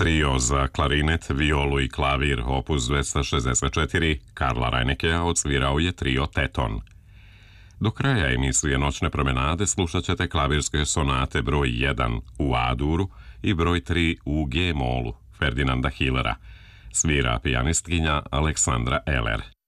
Trio za klarinet, violu i klavir opus 264 Karla Reinekea odsvirao je trio Teton. Do kraja emisije Noćne promenade slušat ćete klavirske sonate broj 1 u A-duru i broj 3 u G-molu Ferdinanda Hillera. Svira pijanistkinja Aleksandra Eller.